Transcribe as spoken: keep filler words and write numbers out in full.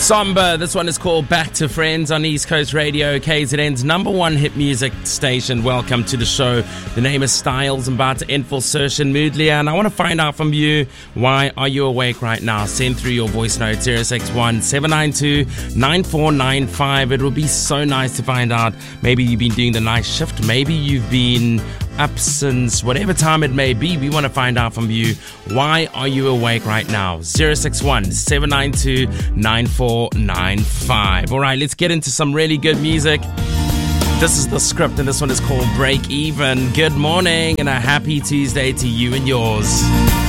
Somber. This one is called Back to Friends on East Coast Radio, K Z N's number one hit music station. Welcome to the show. The name is Styles. I'm about to end full Sershin Moodlia, and I want to find out from you, why are you awake right now? Send through your voice note, zero six one, seven nine two, nine four nine five. It would be so nice to find out. Maybe you've been doing the night shift. Maybe you've been up since whatever time it may be. We want to find out from you, why are you awake right now? zero six one, seven nine two, nine four nine five. All right, let's get into some really good music. This is The Script, and this one is called Break Even. Good morning and a happy Tuesday to you and yours.